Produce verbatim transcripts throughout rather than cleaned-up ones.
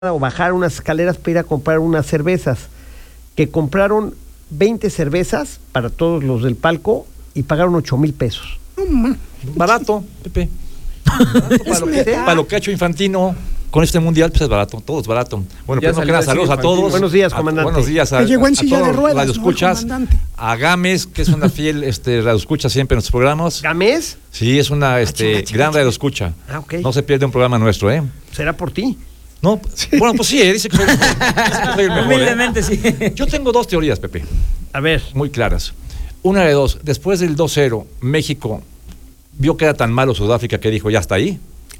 o bajar unas escaleras para ir a comprar unas cervezas, que compraron veinte cervezas para todos los del palco y pagaron ocho mil pesos. Barato, Pepe. Barato para, lo que, para lo que ha hecho Infantino con este mundial, pues es barato, todo es barato. Bueno, pues no queda saludos a todos. Buenos días, comandante. A, buenos días a, que llegó en silla a todos de ruedas, los radioescuchas, ¿no, a Gámez, que es una fiel este, radioescucha siempre en nuestros programas. ¿Gámez? Sí, es una este, ah, chica, gran chica. radioescucha. Ah, ok. No se pierde un programa nuestro, ¿eh? ¿Será por ti? No, sí. Bueno, pues sí, eh, dice que soy, dice que soy el mejor. Humildemente, ¿eh? sí. Yo tengo dos teorías, Pepe. A ver. Muy claras. Una de dos. Después del dos cero, México vio que era tan malo Sudáfrica que dijo, ya está ahí.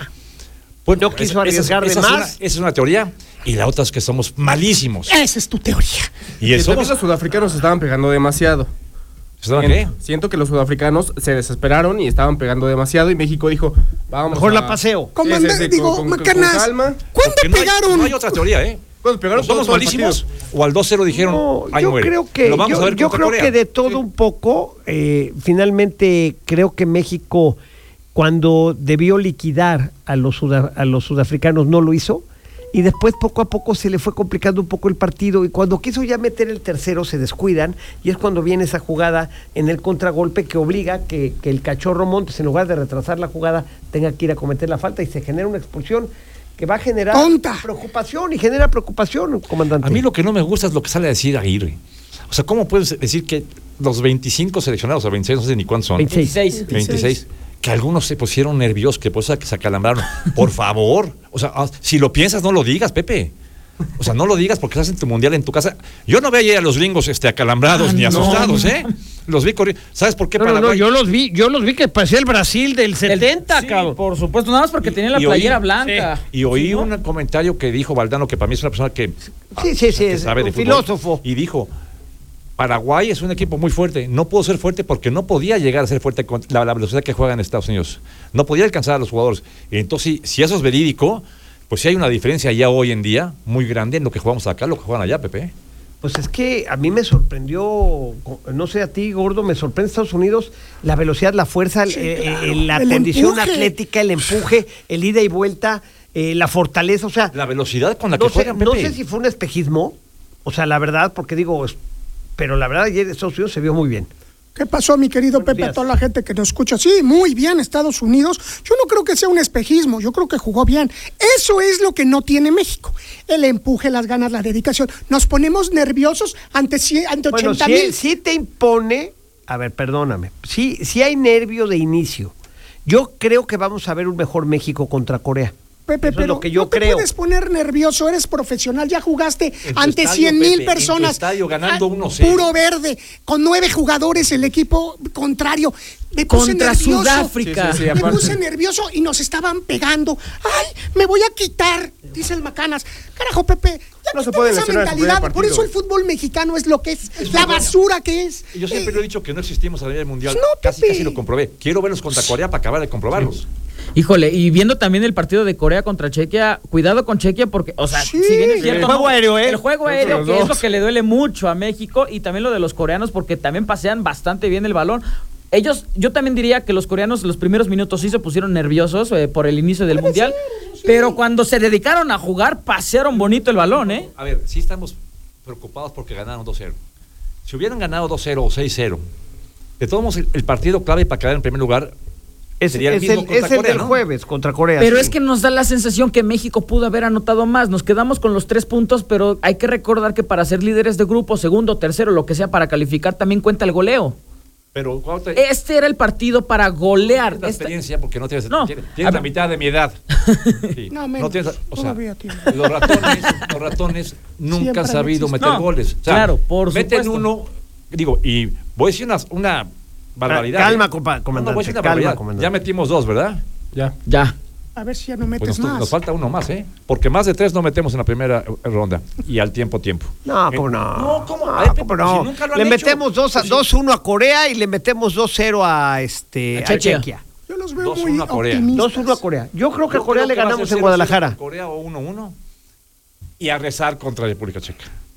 Pues no quiso arriesgar de esa más. Es una, esa es una teoría. Y la otra es que somos malísimos. Esa es tu teoría. Y eso. También los sudafricanos estaban pegando demasiado. ¿Estaban siento, qué? Siento que los sudafricanos se desesperaron y estaban pegando demasiado y México dijo, vamos Mejor a... la paseo. Comandante, Sí, sí, sí, digo, con- con- Macanas, con calma. ¿cuándo Porque no hay- pegaron? No hay otra teoría, ¿eh? Bueno, pegaron ¿O somos todo el malísimos? partido. O al dos cero dijeron, No, ahí yo muere. creo que Lo vamos yo, a ver yo contra creo Corea. que de todo Sí. un poco, eh, finalmente creo que México, cuando debió liquidar a los suda- a los sudafricanos, no lo hizo. Y después poco a poco se le fue complicando un poco el partido y cuando quiso ya meter el tercero se descuidan y es cuando viene esa jugada en el contragolpe que obliga que, que el Cachorro Montes, en lugar de retrasar la jugada, tenga que ir a cometer la falta y se genera una expulsión que va a generar ¡Tonta! preocupación y genera preocupación, comandante. A mí lo que no me gusta es lo que sale a decir Aguirre. O sea, ¿cómo puedes decir que los veinticinco seleccionados, o veintiséis, no sé ni cuántos son? veintiséis. veintiséis. Que algunos se pusieron nerviosos, que por eso que se acalambraron. Por favor. O sea, ah, si lo piensas, no lo digas, Pepe. O sea, no lo digas porque estás en tu mundial en tu casa. Yo no veía a los gringos este, acalambrados Ah, ni no. asustados, ¿eh? Los vi corriendo. ¿Sabes por qué No, no, Paraguay? no, yo los vi, yo los vi que parecía el Brasil del setenta, Sí, cabrón. por supuesto, nada más porque Y- tenía la y oí- playera blanca. Y oí Sí, ¿no? un comentario que dijo Valdano, que para mí es una persona que, Sí, sí, sí, que es sabe de un fútbol, filósofo. y dijo, Paraguay es un equipo muy fuerte, no pudo ser fuerte porque no podía llegar a ser fuerte con la, la velocidad que juega en Estados Unidos. No podía alcanzar a los jugadores. Entonces, si, si eso es verídico, pues sí hay una diferencia ya hoy en día muy grande en lo que jugamos acá, lo que juegan allá, Pepe. Pues es que a mí me sorprendió, no sé a ti, Gordo, me sorprende Estados Unidos, la velocidad, la fuerza, Sí, eh, claro. eh, la El condición empuje. atlética, el empuje, el ida y vuelta, eh, la fortaleza, o sea, La velocidad con la que no sé, juegan, Pepe. no sé si fue un espejismo, o sea, la verdad, porque digo, es- pero la verdad ayer Estados Unidos se vio muy bien. ¿Qué pasó, mi querido Buenos Pepe? días. A toda la gente que nos escucha. Sí, muy bien, Estados Unidos. Yo no creo que sea un espejismo, yo creo que jugó bien. Eso es lo que no tiene México. El empuje, las ganas, la dedicación. Nos ponemos nerviosos ante, cien- ante Bueno, ochenta sí, mil. sí te impone, a ver, perdóname, sí, sí hay nervio de inicio. Yo creo que vamos a ver un mejor México contra Corea. Pepe, Eso es pero lo que yo no te creo. puedes poner nervioso, eres profesional, ya jugaste En tu ante estadio, cien mil Pepe, en tu personas. estadio ganando Ah, uno cero. Puro verde, con nueve jugadores el equipo contrario. Me puse Contra nervioso. Sudáfrica. Sí, sí, sí, Me aparte. puse nervioso y nos estaban pegando. ¡Ay, me voy a quitar! Dice el Macanas. Carajo, Pepe, ya No se quiten puede esa lesionar en su mentalidad. primer Por eso partido. el fútbol mexicano es lo que es, Es la muy basura que es. Y yo siempre Eh, lo he dicho que no existimos a nivel mundial. No, casi, Pepe. casi lo comprobé. Quiero verlos contra Corea para acabar de comprobarlos. Híjole, y viendo también el partido de Corea contra Chequia, cuidado con Chequia porque, o sea, Sí. si bien es El cierto, juego no, aéreo, ¿eh? el juego Contra aéreo los que es dos. lo que le duele mucho a México y también lo de los coreanos porque también pasean bastante bien el balón. Ellos, yo también diría que los coreanos los primeros minutos sí se pusieron nerviosos eh, por el inicio del mundial, pero cuando se dedicaron a jugar pasearon bonito el balón, ¿eh? A ver, sí estamos preocupados porque ganaron dos cero. Si hubieran ganado dos cero o seis cero, de todos modos, el, el partido clave para quedar en primer lugar Es, sería el es mismo el, contra es el Corea, del ¿no? jueves contra Corea. Pero sí. es que nos da la sensación que México pudo haber anotado más. Nos quedamos con los tres puntos, pero hay que recordar que para ser líderes de grupo, segundo, tercero, lo que sea, para calificar, también cuenta el goleo. Pero cuando te, Este era el partido para golear. la Esta- experiencia, porque no tienes, No. tienes, A tienes la ver. mitad de mi edad. Sí. No, menos. tienes, o sea, Todavía tiene. los ratones, los ratones nunca Siempre han sabido han meter existido. goles. O sea, Claro, por meten supuesto. uno, digo, y voy a decir una, una barbaridad. Calma, ¿eh? compa- No, no, comandante, voy a decir una calma, barbaridad. comandante. Ya metimos dos, ¿verdad? Ya. Ya. A ver si ya no Pues metes nos, más. nos falta uno más, ¿eh? Porque más de tres no metemos en la primera eh, ronda. Y al tiempo, tiempo. No, Eh, cómo no. No, ¿cómo? No, A ver, cómo Pepe, no. si nunca lo han Le hecho. metemos dos a- Pues sí. dos uno a Corea y le metemos dos cero a este A a Chequia. Chequia. Yo los veo dos muy uno a Corea. optimistas. dos uno a Corea. Yo creo que Yo a Corea creo le que va a ganamos ser en cero cero Guadalajara. con Corea o uno uno. Y a rezar contra República Checa.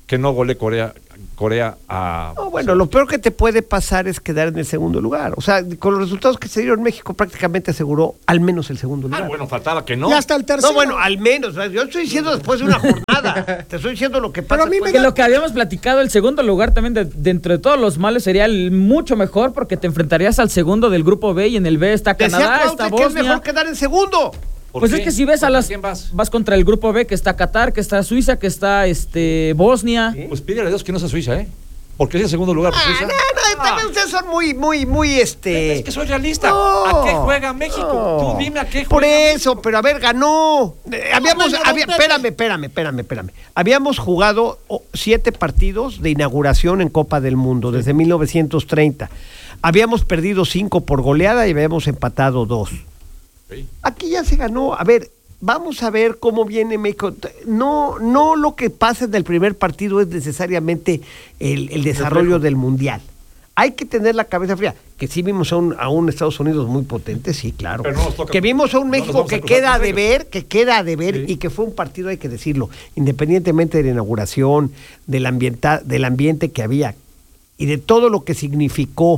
que no golee Corea, Corea a... No, bueno, lo peor que te puede pasar es quedar en el segundo lugar. O sea, con los resultados que se dieron, México prácticamente aseguró al menos el segundo lugar. Ah, bueno, faltaba que no. Y hasta el tercero. No, bueno, al menos. Yo estoy diciendo después de una jornada. Te estoy diciendo lo que pasa. Pero a mí me después. Que lo que habíamos platicado, el segundo lugar también de, dentro de todos los males sería el mucho mejor porque te enfrentarías al segundo del grupo B y en el B está Decía Canadá, Cuauhtémoc está que es Bosnia. mejor quedar en segundo. ¿Por Pues qué? es que si ves a ¿Contra las quién vas? vas contra el grupo B que está Qatar, que está Suiza, que está este Bosnia. Pues pídele a Dios que no sea Suiza, ¿eh? Porque es el segundo lugar. Ah, Suiza. no, no, también ustedes son muy, muy, muy, este... Es que soy realista. No, ¿A qué juega México? no. Tú dime a qué juega Por eso, México. pero a ver, ganó. Eh, habíamos, bueno, había- Pepe. espérame, espérame, espérame, espérame. Habíamos jugado oh, siete partidos de inauguración en Copa del Mundo desde mil novecientos treinta. Habíamos perdido cinco por goleada y habíamos empatado dos. Sí. Aquí ya se ganó. A ver, vamos a ver cómo viene México. No, no lo que pasa en el primer partido es necesariamente el, el desarrollo del Mundial. Hay que tener la cabeza fría. Que sí vimos a un, a un Estados Unidos muy potente, sí, claro. Pero no nos toca- que vimos a un no nos México vamos a que cruzar queda con de ellos. ver, que queda de ver Sí. y que fue un partido, hay que decirlo, independientemente de la inauguración, del, ambienta, del ambiente que había y de todo lo que significó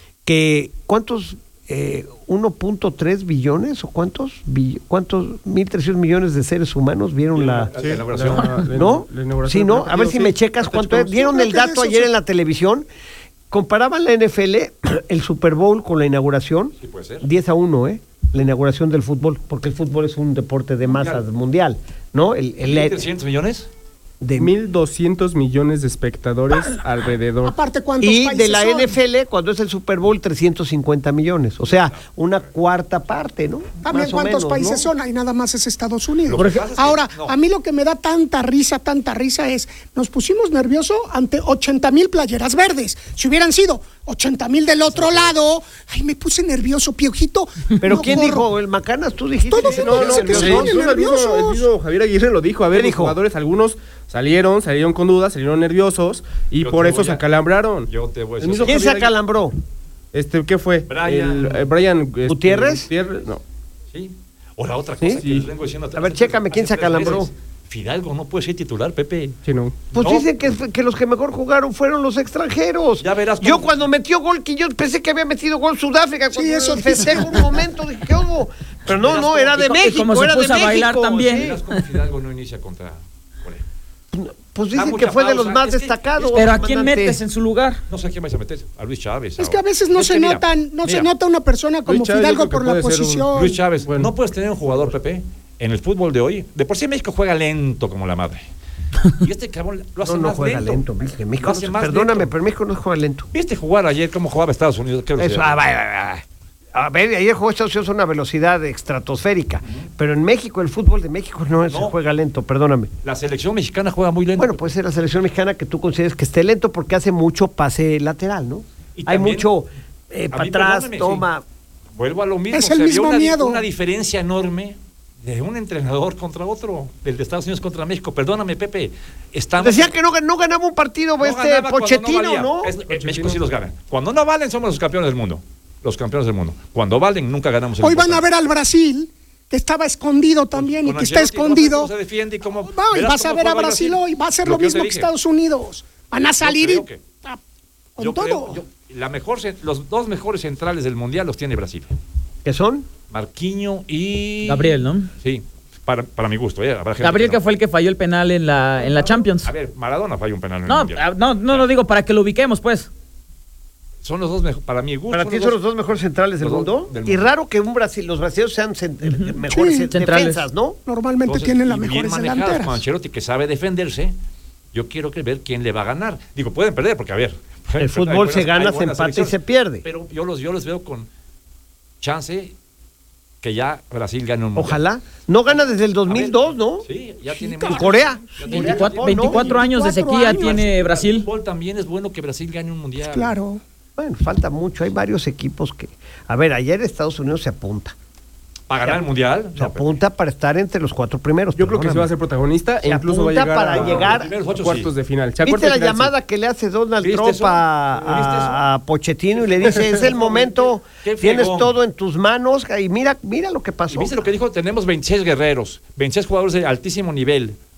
que ¿cuántos? Eh, uno punto tres billones o cuántos Bill- cuántos mil trescientos millones de seres humanos vieron la La inauguración. la- ¿no? la inauguración Sí, no, del a ver si partido, me sí. checas Ahorita cuánto es. checamos. Dieron Creo el que dato eso ayer sí. en la televisión. Comparaban la N F L, el Super Bowl con la inauguración. Sí, puede ser. diez a uno, ¿eh? La inauguración del fútbol, porque el fútbol es un deporte de masas mundial, ¿no? El, el, ¿mil trescientos millones? de, mil doscientos millones de espectadores alrededor. Aparte, ¿cuántos y países de la son? N F L, cuando es el Super Bowl, trescientos cincuenta millones. O sea, una cuarta parte, ¿no? También, Más o ¿cuántos menos, países ¿no? son? Ahí nada más es Estados Unidos. Lo que pasa es que- Ahora, no. a mí lo que me da tanta risa, tanta risa es, nos pusimos nervioso ante ochenta mil playeras verdes. Si hubieran sido ochenta mil del otro lado, ay, me puse nervioso, Piojito. Pero no ¿quién corro. dijo? ¿El Macanas? ¿Tú dijiste? Todo que el mundo dice que nervioso. se ponen Incluso el mismo, nerviosos. el mismo Javier Aguirre lo dijo. A ver, ¿Qué los dijo? jugadores, algunos salieron, salieron con dudas, salieron nerviosos y Yo por te eso voy se a- acalambraron. Yo te voy a El decir. mismo ¿Quién se Javier Aguirre- acalambró? Este, ¿qué fue? Brian- El, eh, Brian este, ¿Gutiérrez? Gutiérrez, no. Sí. O la otra cosa ¿Sí? que Sí. les vengo diciendo. A ver, chécame, ¿quién hace se tres acalambró? meses. Fidalgo no puede ser titular, Pepe. Sí, no. Pues No. dicen que, que los que mejor jugaron fueron los extranjeros. Ya verás Yo cómo- cuando metió gol, que yo pensé que había metido gol Sudáfrica, cuando eso eso festejo un momento, dije, ¿qué hubo? Pero no, Verás no, cómo- era de y co- y México, como se era de puso a bailar México, también. sí. Verás cómo Fidalgo no inicia contra Corea. Pues Da dicen mucha que fue de los pausa. más Es que- destacados. Pero ¿a quién comandante. metes en su lugar? No sé a quién vais a meter. A Luis Chávez. Es que ahora. a veces no Es se que mira, notan, no se mira, nota una persona como Luis Chávez, Fidalgo yo creo por que la puede ser un- posición. Luis Chávez. Bueno. No puedes tener un jugador, Pepe, en el fútbol de hoy. De por sí México juega lento como la madre. Y este cabrón lo hace No, no más juega lento. lento. México, México Lo no hace se- más perdóname, lento. pero México no juega lento. ¿Viste jugar ayer cómo jugaba Estados Unidos? ¿Qué Eso, velocidad? ah, vaya, vaya. A ver, ayer jugó Estados Unidos a una velocidad estratosférica, pero en México, el fútbol de México no, se No. juega lento, perdóname. La selección mexicana juega muy lento. Bueno, puede ser la selección mexicana que tú consideres que esté lento porque hace mucho pase lateral, ¿no? Y Hay también- mucho eh, a para mí, atrás, perdóname, toma. Vuelvo a lo mismo. Es el se mismo vio una, miedo. una diferencia enorme de un entrenador contra otro, del de Estados Unidos contra México. Perdóname, Pepe. Estamos Decía que no, no ganaba un partido no este ganaba cuando Pochettino, valía. ¿no? Es- eh, México sí los gana. Cuando no valen, somos los campeones del mundo. Los campeones del mundo. Cuando valen, nunca ganamos el Hoy van a importante. ver al Brasil, que estaba escondido también y Con que está Ancelotti, escondido. ¿cómo se defiende y cómo- No, y verás vas a cómo ver a juega Brasil hoy, va a ser Lo lo que yo mismo te que dije. Estados Unidos. Van a salir creo y que- ah, con Yo todo. creo- yo- la mejor, ce- los dos mejores centrales del mundial los tiene Brasil. ¿Qué son? Marquinho y Gabriel, ¿no? Sí, para, para mi gusto. ¿eh? Habrá gente Gabriel que que no. fue el que falló el penal en la, en la Champions. A ver, Maradona falló un penal en el No, mundial. ah, no, no lo digo para que lo ubiquemos, pues. Son los dos mejores, para mi gusto. Para ti son los dos mejores centrales del los dos mundo. del Y mundo. raro que un Brasil, los brasileños sean cent- mejores Sí. en Centrales. defensas, ¿no? Normalmente Entonces, tienen las y bien mejores manejadas con delanteras. Ancelotti, que sabe defenderse. Yo quiero que ver quién le va a ganar. Digo, pueden perder, porque a ver. El hay fútbol buenas- se gana, hay se buenas empata y selecciones. se pierde. Pero yo los, yo los veo con chance que ya Brasil gane un mundial. Ojalá. No gana desde el dos mil dos, ¿no? Sí, ya tiene En mucho- Corea. ya tiene- veinticuatro, ¿no? veinticuatro años de veinticuatro sequía años. tiene El Brasil. fútbol también es bueno que Brasil gane un mundial. Claro. Bueno, falta mucho. Hay varios equipos que. A ver, ayer Estados Unidos se apunta. Para ganar el mundial. Se no, pero- apunta para estar entre los cuatro primeros. Yo creo que sí va a ser protagonista e Se incluso va a apunta llegar para a, llegar- Los primeros ocho, cuartos sí. de final. ¿Se ¿Viste acuerda la el final? llamada que le hace Donald ¿Viste Trump eso? a, ¿Viste eso? a- a Pochettino y le dice, es el momento, Qué tienes fregón. todo en tus manos y mira, mira lo que ¿Y pasó. viste lo que dijo? Tenemos veintiséis guerreros, veintiséis jugadores de altísimo nivel.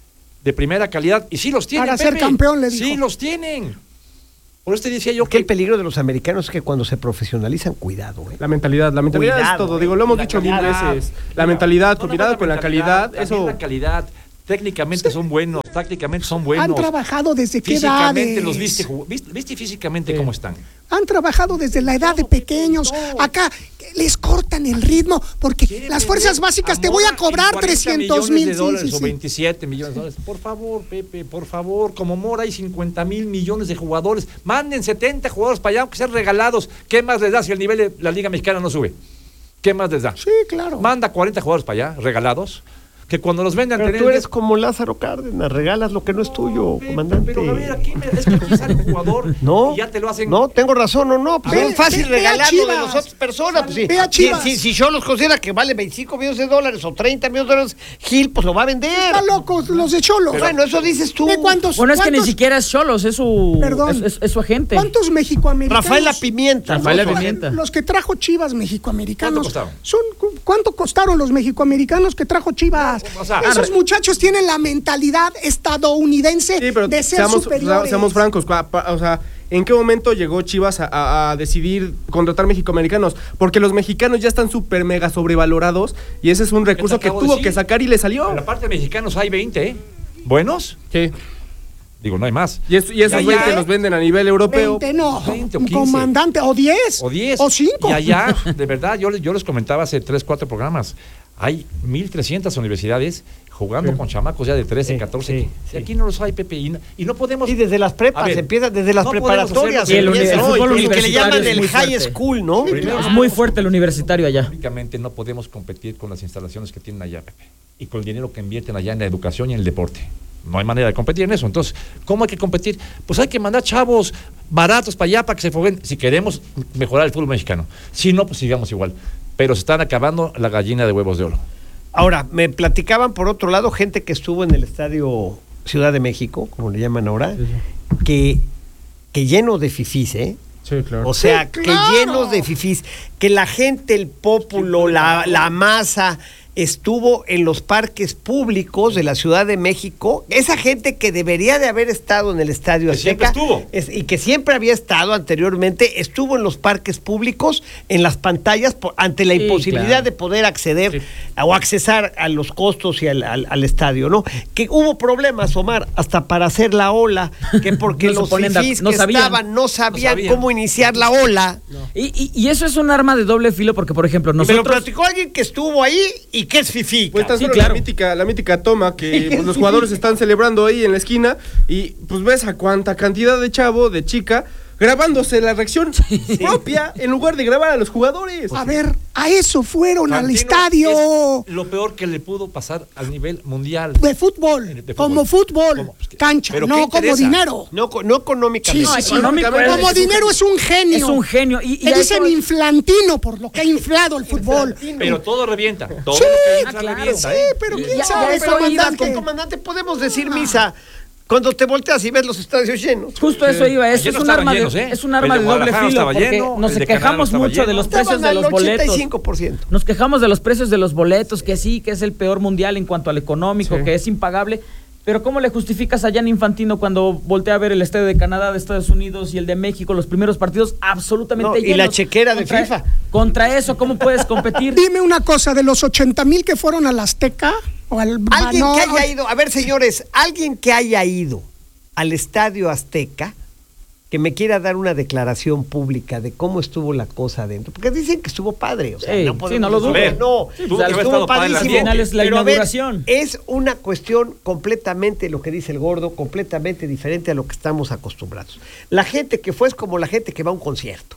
de primera calidad, y sí los tienen, Para ser Pepe. campeón, le dijo. Sí los tienen. Por eso te decía yo Que que el peligro de los americanos es que cuando se profesionalizan, cuidado, ¿eh? La mentalidad, la mentalidad Cuidado, es todo, eh. digo, lo hemos la dicho mil calidad, veces. La mira, mentalidad no combinada nomás con la calidad, también eso... la calidad, técnicamente son buenos, tácticamente son buenos. Han trabajado desde qué Físicamente edades. los viste, jug- viste, viste físicamente Sí. cómo están. Han trabajado desde la edad de pequeños. Acá les cortan el ritmo porque Quiere las fuerzas vender básicas te a voy a Mora en cobrar cuarenta trescientos millones mil. de dólares Sí, o sí, sí. veintisiete millones de dólares. Por favor, Pepe, por favor, como Mora hay cincuenta mil millones de jugadores, manden setenta jugadores para allá, aunque sean regalados. ¿Qué más les da si el nivel de la Liga Mexicana no sube? ¿Qué más les da? Sí, claro. Manda cuarenta jugadores para allá, regalados, que cuando los vendan... Pero tener- tú eres como Lázaro Cárdenas, regalas lo que no es tuyo, Pepe, comandante. Pero a ver, aquí me, es que aquí sale un jugador No, y ya te lo hacen... no, tengo razón o no, pues Ve- es fácil ve- ve a regalarlo de Chivas. las otras personas. Pues, sí. Ve a si, Chivas. si, si yo los considera que vale veinticinco millones de dólares o treinta millones de dólares, Gil, pues lo va a vender. Están locos los de Cholos. Bueno, eso dices tú. ¿De cuántos, Bueno, es que ni cuántos- siquiera es Cholos, es su, Perdón. es, es- es su agente. ¿Cuántos mexicoamericanos? Rafael La Pimienta. Rafael La ¿no? Pimienta. Los que trajo Chivas mexicoamericanos. ¿Cuánto costaron? Son, ¿Cuánto costaron los mexicoamericanos que trajo Chivas? O sea, Esos arre- muchachos tienen la mentalidad estadounidense Sí, pero de ser seamos, superiores. seamos francos, cua- pa- o sea, ¿en qué momento llegó Chivas a, a- a decidir contratar mexicoamericanos? Porque los mexicanos ya están súper mega sobrevalorados y ese es un recurso que acabo de tuvo decir. que sacar y le salió. Pero aparte de mexicanos hay veinte, ¿eh? ¿Buenos? Sí. Digo, no hay más. Y, es- y esos Y allá, veinte los venden a nivel europeo. veinte, no, veinte o un quince. comandante, o diez, O diez. o cinco. Y allá, de verdad, yo, les- yo les comentaba hace tres, cuatro programas, hay mil trescientas universidades jugando con chamacos ya de trece, Sí, catorce. sí, Y sí. aquí no los hay, Pepe, y no, y no podemos... Y desde las prepas, A ver, empieza desde las no podemos preparatorias. hacer Y el uni- empieza, el ¿no? fútbol El que le universitario llaman es el muy high fuerte. school, ¿no? Primero- Es muy fuerte el universitario allá. Únicamente no podemos competir con las instalaciones que tienen allá, Pepe, y con el dinero que invierten allá en la educación y en el deporte. No hay manera de competir en eso. Entonces, ¿cómo hay que competir? Pues hay que mandar chavos baratos para allá para que se foguen, si queremos mejorar el fútbol mexicano. Si no, pues sigamos igual. Pero se están acabando la gallina de huevos de oro. Ahora, me platicaban por otro lado gente que estuvo en el estadio Ciudad de México, como le llaman ahora, que, que lleno de fifís, ¿eh? Sí, claro. O sea, Sí, que claro. llenos de fifís, que la gente, el pópulo, la, la masa, estuvo en los parques públicos de la Ciudad de México, esa gente que debería de haber estado en el Estadio Que siempre Azteca estuvo. es- y que siempre había estado anteriormente, estuvo en los parques públicos, en las pantallas, por- ante la Sí, imposibilidad claro. de poder acceder Sí. a- o accesar a los costos y al, al- al estadio, ¿no? Que hubo problemas, Omar, hasta para hacer la ola, que porque No se los ponen de ac- fifís no que sabían. estaban no sabían, sabían. cómo iniciar la ola. Y, y- y eso es un arma de doble filo porque, por ejemplo, Y me lo nosotros... platicó alguien que estuvo ahí y que es fifí. Pues tan Sí, solo claro. la mítica, la mítica toma que pues, los jugadores están celebrando ahí en la esquina y pues ves a cuánta cantidad de chavo, de chica, grabándose la reacción propia en lugar de grabar a los jugadores. A ver, a eso fueron al Fantino estadio es lo peor que le pudo pasar al nivel mundial. de fútbol, De fútbol. como fútbol, ¿Cómo? Pues que- cancha, ¿pero qué no como interesa? dinero. No, co- no económicamente. Sí, No, sí, sí. económico es- Como es un dinero genio. es un genio. Es un genio. Y, y Le a dicen eso- inflantino por lo que ha inflado el fútbol. Pero todo revienta. Todo Sí, lo que entra ah, claro. revienta, Sí, ¿eh? pero Y- quién ya- sabe, ya eso iba, comandante. Comandante, podemos decir misa cuando te volteas y ves los estadios llenos. Justo eso iba, eso Ayer es no un estaban arma llenos, de, ¿eh? es un El arma de de doble Guadalajara filo estaba porque lleno, nos el de quejamos Canadá estaba mucho de lleno. los precios Estaban de los al boletos. ochenta y cinco por ciento. Nos quejamos de los precios de los boletos, que sí, que es el peor mundial en cuanto al económico, Sí. que es impagable. Pero ¿cómo le justificas a Gianni Infantino cuando voltea a ver el estadio de Canadá, de Estados Unidos y el de México, los primeros partidos absolutamente No, y llenos? la chequera de Contra- FIFA. Contra eso, ¿cómo puedes competir? Dime una cosa, de los ochenta mil que fueron al Azteca o al Alguien no, que haya ido, a ver señores, alguien que haya ido al Estadio Azteca, que me quiera dar una declaración pública de cómo estuvo la cosa adentro, porque dicen que estuvo padre, o sea, Sí, no sí, podemos no lo decir dudo. que no, Sí, tuvo que haber estuvo estado padre el padrísimo, ambiente. Al final es la pero a ver, inauguración. es una cuestión completamente, lo que dice el gordo, completamente diferente a lo que estamos acostumbrados. La gente que fue es como la gente que va a un concierto,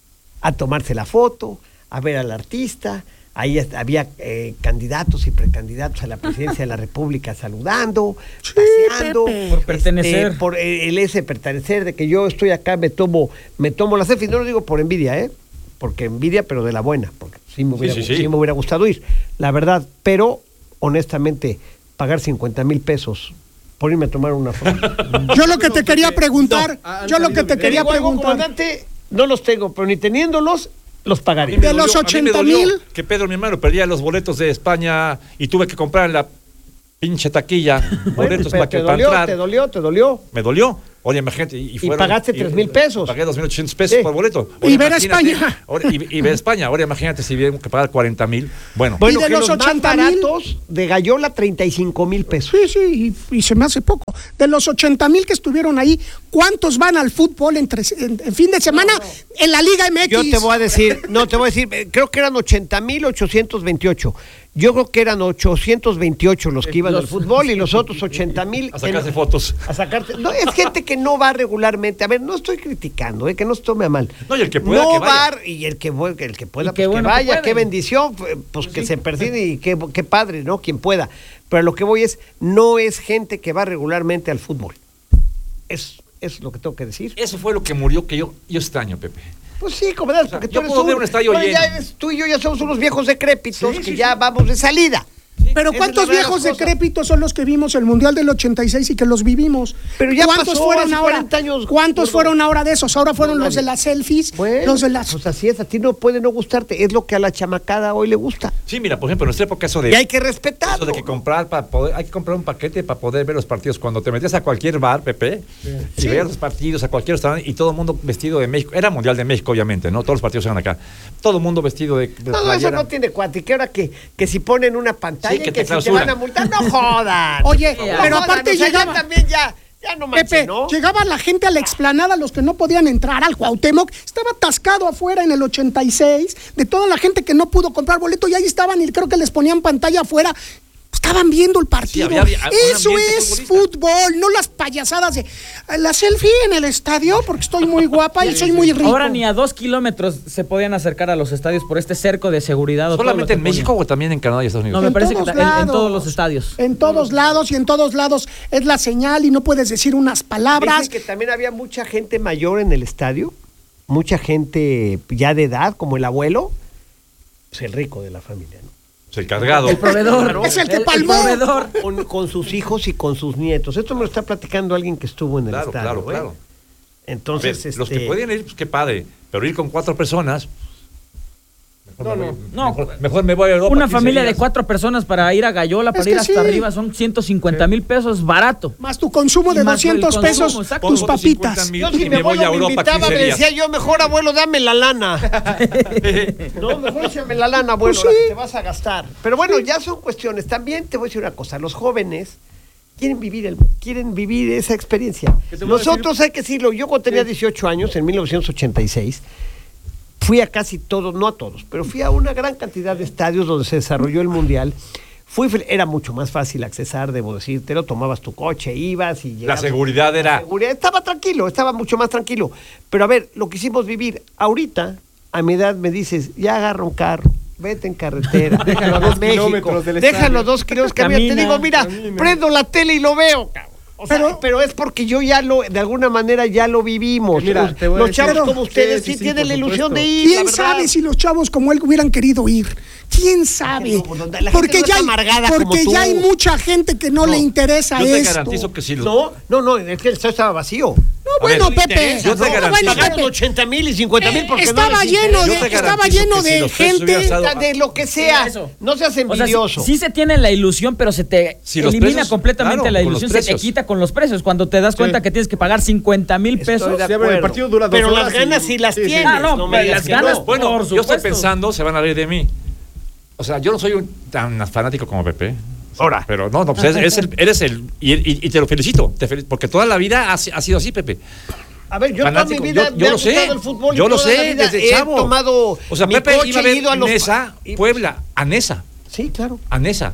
a tomarse la foto, a ver al artista. Ahí hasta había eh, candidatos y precandidatos a la presidencia de la República saludando, paseando, Pepe. Por pertenecer. este, por el, el ese pertenecer, de que yo estoy acá, me tomo, me tomo la selfie. No lo digo por envidia, ¿eh? Porque envidia, pero de la buena, porque sí me hubiera, Sí, sí, sí. sí me hubiera gustado ir, la verdad. Pero, honestamente, pagar cincuenta mil pesos por irme a tomar una foto. Yo lo que te quería preguntar, No, han yo lo que salido te videos. quería Te digo algo, preguntar. comandante, no los tengo, pero ni teniéndolos, los A mí pagaría. me De los dolió- a mí me ochenta dolió mil. Que Pedro, mi hermano, perdía los boletos de España y tuve que comprar en la pinche taquilla, Bueno, boletos pero para que te para dolió, entrar. te dolió, te dolió. Me dolió. Oye, imagínate. Y, Y fueron- pagaste tres mil pesos. Pagué dos mil ochocientos pesos Sí. por boleto. Y ver a imagínate, España. ahora- y, y ver a España. Ahora imagínate si hubiera que pagar cuarenta mil. Bueno, Bueno, Y de que los los más ochenta mil. baratos de Gallola, treinta y cinco mil pesos. Sí, sí, y, y se me hace poco. De los ochenta mil que estuvieron ahí, ¿cuántos van al fútbol entre, en, en fin de semana en la Liga M X? Yo te voy a decir, no, te voy a decir, eh, creo que eran ochenta mil ochocientos veintiocho. Yo creo que eran ochocientos veintiocho los que iban Los- al fútbol y los otros ochenta mil. a sacarse fotos. A sacarte. No, es gente que no va regularmente. A ver, no estoy criticando, eh, que no se tome a mal. No, y el que pueda no que vaya. va, y el que, bu- el que pueda, Y qué pues, bueno que que vaya, pueden. qué bendición, pues, pues que se persigue y qué, qué padre, ¿no? Quien pueda. Pero a lo que voy es, no es gente que va regularmente al fútbol. Es, es lo que tengo que decir. Eso fue lo que murió que yo, yo extraño, Pepe. Pues sí, comedores, sea, porque tú yo eres puedo ver un estadio bueno, ya lleno. eres- tú y yo ya somos unos viejos decrépitos Sí, que sí, ya sí. vamos de salida. Pero Esa ¿cuántos es la verdad viejos de las cosas. decrépitos son los que vimos el Mundial del ochenta y seis y que los vivimos? Pero ya ¿Cuántos pasó fueron hace ahora? cuarenta años, ¿Cuántos gordo. fueron ahora de esos? Ahora fueron No, los de nadie. las selfies, Bueno, los de las... pues así es, a ti no puede no gustarte, es lo que a la chamacada hoy le gusta. Sí, mira, por ejemplo, en nuestra época eso de... Y hay que respetarlo. Eso de que comprar para poder, hay que comprar un paquete para poder ver los partidos. Cuando te metías a cualquier bar, Pepe, y Sí. veías los partidos a cualquier restaurante y todo el mundo vestido de México. Era Mundial de México, obviamente, ¿no? Todos los partidos eran acá. Todo el mundo vestido de, de No, no, eso playera. no tiene cuate. Que ahora que, que si ponen una pantalla Sí, que y que te si te clausuran. van a multar, no jodan. Oye, No pero jodan, aparte o sea, ya llegaba- también ya, ya no manches, Pepe, ¿no? llegaba la gente a la explanada, los que no podían entrar al Cuauhtémoc, estaba atascado afuera en el ochenta y seis, de toda la gente que no pudo comprar boleto, y ahí estaban y creo que les ponían pantalla afuera. Estaban viendo el partido. había- había un Eso ambiente es futbolista. fútbol, no las payasadas de "Eh, la selfie en el estadio porque estoy muy guapa y soy muy rico. Ahora ni a dos kilómetros se podían acercar a los estadios por este cerco de seguridad. o todo lo ¿Solamente que en México ponen. o también en Canadá y Estados Unidos? No, me En parece que todos ta- en, en lados. todos los estadios. En todos lados y en todos lados es la señal y no puedes decir unas palabras. Dicen que también había mucha gente mayor en el estadio, mucha gente ya de edad, como el abuelo, pues el rico de la familia, ¿no? Pues el cargado. El proveedor. Claro. Es el que El palmó. proveedor. Con, con sus hijos y con sus nietos. Esto me lo está platicando alguien que estuvo en el Claro, estadio. claro, ¿eh? claro. A ver, Entonces, los este, que pueden ir, pues qué padre. Pero ir con cuatro personas. Mejor, me, voy, No. mejor, mejor me voy a Europa. Una quince familia de días. cuatro personas para ir a Gallola, para que ir hasta sí. arriba, son ciento cincuenta mil pesos, barato. Más tu consumo Y de más el doscientos consumo, pesos, exacto. tus Pongo cincuenta papitas. mil yo si y mi me voy a abuelo me Europa invitaba, quince me días. decía yo, mejor abuelo, dame la lana. No, mejor échame la lana, abuelo, Pues la sí. que te vas a gastar. Pero bueno, ya son cuestiones. También te voy a decir una cosa, los jóvenes quieren vivir el, quieren vivir esa experiencia. ¿Qué te voy a Nosotros, hay que decirlo, yo cuando tenía dieciocho años, en mil novecientos ochenta y seis, fui a casi todos, no a todos, pero fui a una gran cantidad de estadios donde se desarrolló el Mundial. Fui, fel- era mucho más fácil accesar, debo decírtelo, tomabas tu coche, ibas y La llegabas. seguridad era. La seguridad, estaba tranquilo, estaba mucho más tranquilo. Pero a ver, lo que hicimos vivir, ahorita, a mi edad me dices, ya agarra un carro, vete en carretera, déjalo a dos kilómetros del déjalo estadio. a dos kilómetros, camina. Te Camina, digo, mira, camina. prendo la tele y lo veo, cabrón. O sea, Pero- pero, es porque yo ya lo, de alguna manera ya lo vivimos. Mira, los te voy a los decir- chavos Pero- como ustedes Sí, sí, sí, sí, tienen por la ilusión supuesto. de ir. la ¿Quién verdad. sabe si los chavos como él hubieran querido ir? ¿Quién sabe? no, pues, la gente Porque no ya es hay, amargada como porque tú. ya hay mucha gente que no, No, le interesa Yo te esto. garantizo que si los, No, no, no, es que el estadio estaba vacío. No, bueno, ver, Pepe. yo te no, garantizo. bueno, Pagaron Pepe. ochenta mil y cincuenta mil porque no Estaba les lleno interesa. de, Yo te estaba garantizo lleno que si de los precios hubieran gente. estado- De lo que sea, Eso. no seas O sea, envidioso. sí, sí se tiene la ilusión, pero se te Si los elimina precios- completamente claro, la con los ilusión, se te precios. quita con los precios. Cuando te das cuenta que tienes que pagar cincuenta mil Estoy pesos. de Sí, a ver, el acuerdo. partido dura dos Pero horas las ganas y- sí las sí, sí. tienes. Ah, no, me pero digas las que ganas- no. Bueno, Por yo estoy supuesto. pensando, se van a reír de mí. O sea, yo no soy un, tan fanático como Pepe. Ahora. Pero no, no, pues es- es el- eres el. Y, y- y te lo felicito, te fel- porque toda la vida ha, si- ha sido así, Pepe. A ver, yo Fanático, toda mi vida yo- me yo ha lo sé, gustado el fútbol y yo lo toda la sé, vida desde he chavo. tomado O sea, mi Pepe coche, iba a he ver ido a los Nesa, y- Puebla, a Nesa, Sí, claro. a Nesa.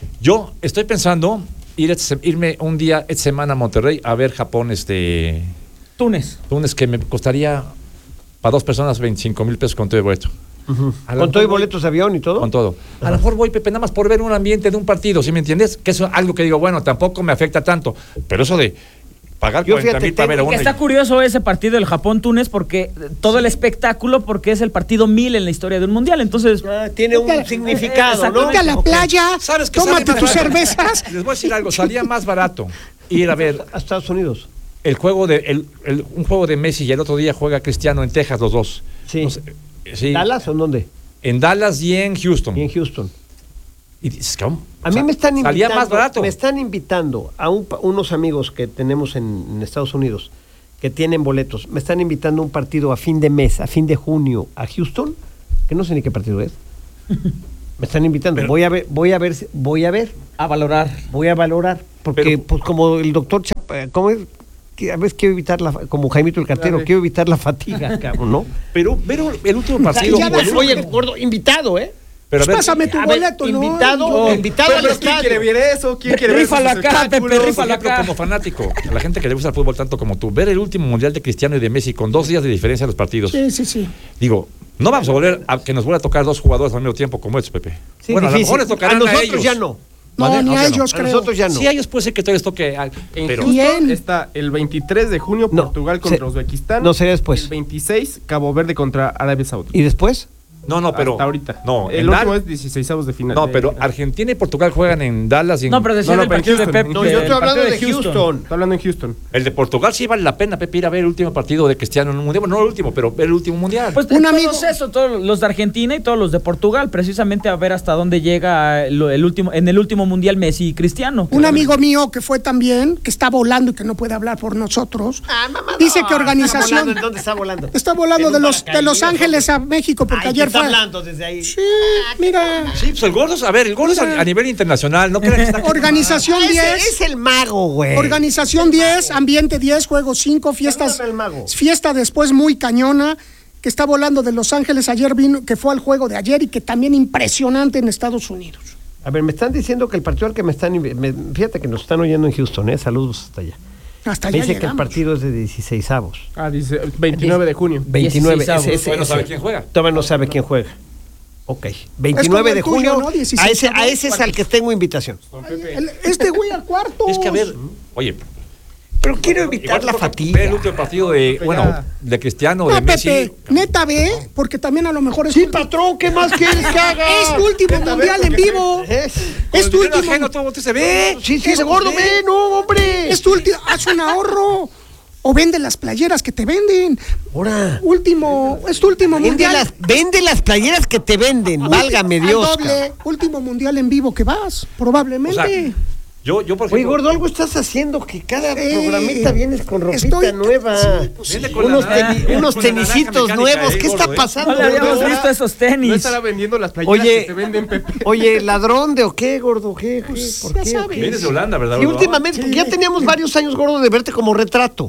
Yo estoy pensando ir esta se- irme un día esta semana a Monterrey a ver Japón, este. Túnez. Túnez, que me costaría para dos personas veinticinco mil pesos con todo el boleto. A lo Con todo y mejor voy- boletos de avión y todo. Con todo. A lo mejor voy, Pepe, nada más por ver un ambiente de un partido, ¿sí me entiendes? Que eso es algo que digo, bueno, tampoco me afecta tanto. Pero eso de pagar Yo, cuarenta fíjate, mil para ver a tengo- uno. Que y- está curioso ese partido del Japón-Túnez porque todo el espectáculo, porque es el partido mil en la historia de un mundial. Entonces, Ah, tiene un Vete- significado, ¿no? Vete a la Ok. playa, ¿Sabes que tómate sale más tus barato? cervezas. Les voy a decir algo, salía más barato ir a ver A Estados Unidos. el juego de el, el- un juego de Messi y el otro día juega Cristiano en Texas los dos. Sí. No sé, sí. ¿Dallas o en dónde? En Dallas y en Houston. Y en Houston. Y dices, cabrón, A o mí sea, me están salía invitando, más barato. me están invitando a un pa- unos amigos que tenemos en, en Estados Unidos que tienen boletos, me están invitando a un partido a fin de mes, a fin de junio, a Houston, que no sé ni qué partido es. Me están invitando. Pero- voy a ver, voy a ver, si- voy a ver, A valorar. voy a valorar, porque Pero- pues como el doctor Chapa, ¿cómo es? Que a veces quiero evitar la, fa- como Jaimito el cartero, Claro. quiero evitar la fatiga, cabrón, ¿no? Pero, pero el último partido. ya bueno, das- Oye, gordo, invitado, ¿eh? pero a ver, Pásame tu A ver, boleto, ¿no? invitado, No. invitado Pero, al pero ¿quién estadio. quiere ver eso? ¿Quién quiere ver Rífalo esos acá, Pepe, espectáculos? por rífalo ejemplo, acá. como fanático, a la gente que le gusta el fútbol tanto como tú, ver el último mundial de Cristiano y de Messi con dos días de diferencia en los partidos. Sí, sí, sí. Digo, no vamos a volver a que nos vuelva a tocar dos jugadores al mismo tiempo como estos, Pepe. Sí, bueno, a lo difícil. mejor les tocarán a a, nosotros ellos. ya no. No, ¿Vale? ni O a sea, no. ellos A creo. nosotros ya no. Sí, a ellos puede ser que todavía les toque. ah, En pero ¿Quién? Houston está el veintitrés de junio No, Portugal contra se- Uzbekistán. no, sería después. El veintiséis Cabo Verde contra Arabia Saudita. ¿Y después? no, no, pero Hasta ahorita. No, el en último Dar- es dieciseisavos de final. no, de pero final. Argentina y Portugal juegan en Dallas y en- No, pero decía No, no, del pero en partido de Houston. Pep. No, yo del estoy hablando partido de Houston. Está hablando en Houston. el de Portugal sí vale la pena, Pepe, ir a ver el último partido de Cristiano en un mundial. Bueno, no el último, pero ver el último mundial. Pues Un todos amigo- eso, todos los de Argentina y todos los de Portugal, precisamente a ver hasta dónde llega lo- el último, en el último mundial Messi y Cristiano. Un amigo mío que fue también, que está volando y que no puede hablar por nosotros, dice que organización ¿En dónde está volando? está volando de los de Los Ángeles a México porque Ay, ayer está fue. hablando desde ahí. Sí, mira. Sí, pues el gordo, a ver, el gordo es a, a nivel internacional, no crean que está aquí. Organización Ah, ese diez. es el mago, güey. Organización diez, ambiente diez, juego cinco, fiestas. Perdóname el mago. Fiesta después muy cañona, que está volando de Los Ángeles ayer vino, que fue al juego de ayer y que también impresionante en Estados Unidos. A ver, me están diciendo que el partido al que me están... invi- me- fíjate que nos están oyendo en Houston, ¿eh? Saludos hasta allá. Hasta Me allá dice que el llegamos. partido es de dieciseisavos. Ah, dice veintinueve de junio. veintinueve. dieciseisavos. Ese- ese- Todavía no sabe ese- quién juega. Todavía no sabe quién juega. Ok. Es veintinueve como de el tuyo, junio. ¿no? A ese, dieciseisavos, a ese es al que tengo invitación. El- este güey al cuarto. Es que a ver, oye, Pero quiero evitar igual la por ejemplo, fatiga. ver el último partido de, bueno, Ya. de Cristiano, No, de Messi. Pepe, neta ve, porque también a lo mejor es Sí, tu- patrón, ¿qué más quieres que haga? es tu último Neta, ve, mundial en porque- vivo. Es- Es tu Dinero último. ajeno, todo mundo se ve. Sí, sí, ese Eso, gordo, sí. ve, no, hombre. Es tu último. Haz un ahorro. O vende las playeras que te venden. Ahora. Último, es tu último Vende mundial. las, vende las playeras que te venden, Ulti- válgame al Dios. doble, cabrón. último mundial en vivo que vas, probablemente. O sea, yo, yo por Oye, ejemplo, gordo, algo estás haciendo que cada Eh, programita vienes con ropita estoy- nueva. sí, pues Viene con la unos naranja- teni- unos con la naranja tenisitos mecánica, nuevos. eh, ¿Qué está gordo, eh. pasando, No le habíamos gordo? visto esos No tenis. estará vendiendo las playeras Oye, que te venden, Pepe. Oye, ladrón de o qué, gordo, qué, qué, Pues, por ya qué? sabes. vienes de Holanda, ¿verdad? Y gordo? últimamente, porque ya teníamos varios años, gordo, de verte como retrato.